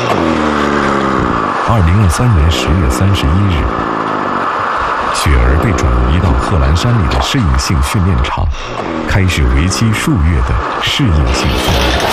2023年10月31日，雪儿被转移到贺兰山里的适应性训练场，开始为期数月的适应性训练。